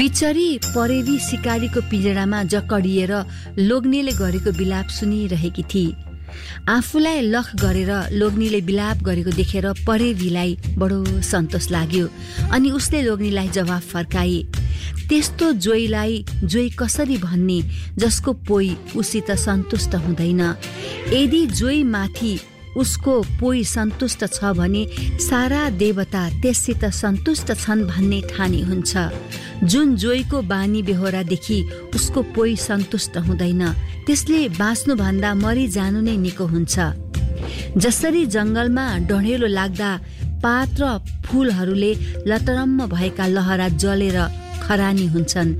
बिचरी परेवी सिकारीको पिंजडामा जकडिएर लोग्नेले गरेको बिलाप सुनिरहेकी थिए। आफूलाई लख गरेर लोग्नीले बिलाप गरेको देखेर परेवीलाई बडो सन्तोष लाग्यो। अनि उसले लोग्नीलाई जवाफ फर्काए, त्यस्तो जोईलाई जोई कसरी भन्ने जसको पोइ उसित सन्तुष्ट हुँदैन। यदि जोई माथि उसको पोइ सन्तुष्ट छ भने सारा देवता त्यससित सन्तुष्ट छन् भन्ने ठानी हुन्छ। जुन जोईको बानी बेहोरादेखि उसको पोइ सन्तुष्ट हुँदैन त्यसले बाँच्नुभन्दा मरिजानु नै निको हुन्छ। जसरी जंगलमा डढेलो लाग्दा पात र फूलहरूले लतरम्म भएका लहरा जलेर खरानी हुन्छन्,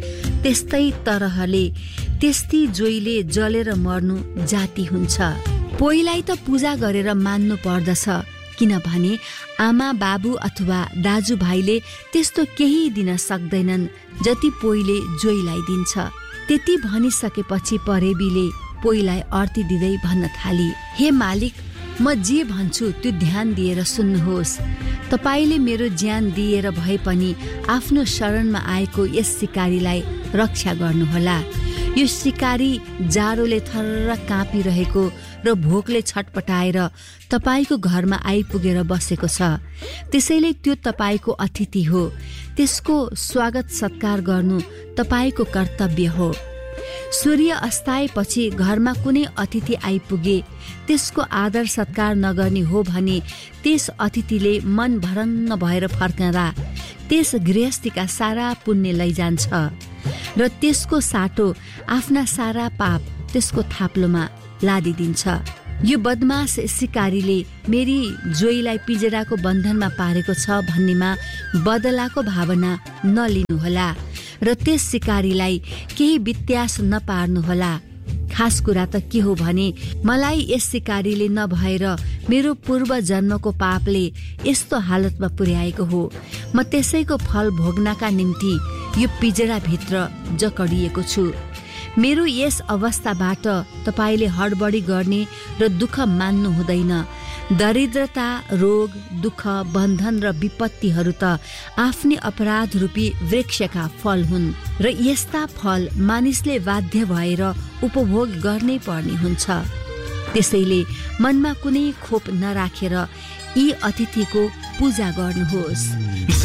त्यस्तै जोईले जलेर मर्नु जाति हुन्छ। पोइलाई त पूजा गरेर मान्नु पर्दछ, किनभने आमा बाबु अथवा दाजुभाइले त्यस्तो केही दिन सक्दैनन् जति पोइले जोईलाई दिन्छ। त्यति भनिसकेपछि परेवीले पोइलाई अर्ती दिँदै भन्न थाली, हे मालिक, म जे भन्छु त्यो ध्यान दिएर सुन्नुहोस्। तपाईले मेरो ज्यान दिएर भए पनि आफ्नो शरणमा आएको यस सिकारीलाई रक्षा गर्नुहोला। यो सिकारी जाडोले थर्र काँपिरहेको र भोकले छटपटाएर तपाईको घरमा आइपुगेर बसेको छ। त्यसैले त्यो तपाईको अतिथि हो। त्यसको स्वागत सत्कार गर्नु तपाईको कर्तव्य हो। सूर्य अस्ताएपछि घरमा कुनै अतिथि आइपुगे त्यसको आदर सत्कार नगर्ने हो भने त्यस अतिथिले मन भरङ्ग भएर फर्कँदा त्यस गृहस्थीका सारा पुण्य लैजान्छ र त्यसको साटो आफ्ना सारा पाप त्यसको थाप्लोमा लादिदिन्छ। यो बदमाश सिकारीले मेरी जोईलाई पिंजडाको बन्धनमा पारेको छ भन्नेमा बदलाको भावना नलिनुहोला र त्यस सिकारीलाई केही व्यत्यास नपार्नुहोला। खास कुरा त के हो भने मलाई यस सिकारीले नभएर मेरो पूर्व जन्मको पापले यस्तो हालतमा पुर्याएको हो। म त्यसैको फल भोग्नका निम्ति यो पिंजडाभित्र जकडिएको छु। मेरो यस अवस्थाबाट तपाईले हडबडी गर्ने र दुःख मान्नु हुँदैन। दरिद्रता, रोग, दुःख, बन्धन र विपत्तिहरू त आफ्नै अपराध रूपी वृक्षका फल हुन् र यस्ता फल मानिसले बाध्य भएर उपभोग गर्नै पर्ने हुन्छ। त्यसैले मनमा कुनै खोप नराखेर यी अतिथिको पूजा गर्नुहोस्।